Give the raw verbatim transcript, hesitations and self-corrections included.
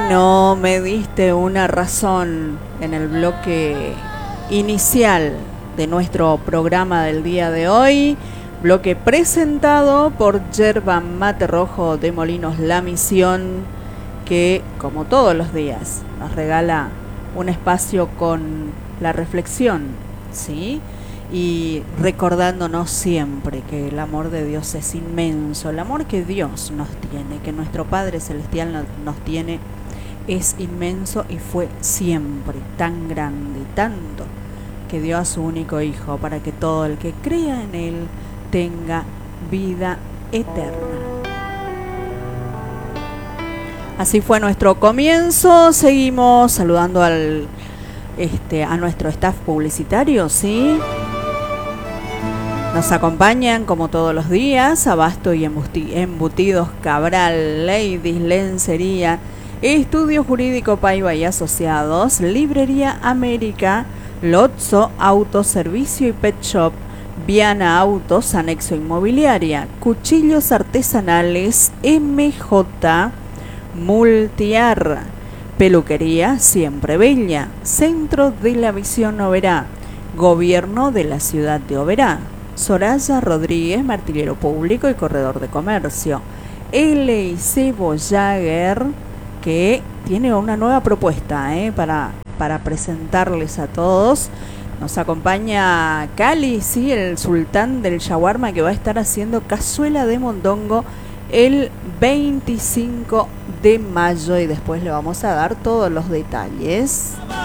Bueno, me diste una razón en el bloque inicial de nuestro programa del día de hoy, bloque presentado por Yerba Mate Rojo de Molinos La Misión, que como todos los días nos regala un espacio con la reflexión, ¿sí? Y recordándonos siempre que el amor de Dios es inmenso, el amor que Dios nos tiene, que nuestro Padre Celestial nos tiene, es inmenso y fue siempre tan grande, tanto que dio a su único Hijo para que todo el que crea en Él tenga vida eterna. Así fue nuestro comienzo. Seguimos saludando al este a nuestro staff publicitario, ¿sí? Nos acompañan como todos los días Abasto y Embutidos Cabral, Ladies Lencería, Estudio Jurídico Paiva y Asociados, Librería América, Lotso Autoservicio y Pet Shop, Viana Autos, Anexo Inmobiliaria, Cuchillos Artesanales M J, Multiar, Peluquería Siempre Bella, Centro de la Visión Oberá, Gobierno de la Ciudad de Oberá, Soraya Rodríguez, Martillero Público y Corredor de Comercio, L I C Voyager, que tiene una nueva propuesta ¿eh? para, para presentarles a todos. Nos acompaña Cali, sí, el sultán del shawarma, que va a estar haciendo cazuela de mondongo el veinticinco de mayo y después le vamos a dar todos los detalles.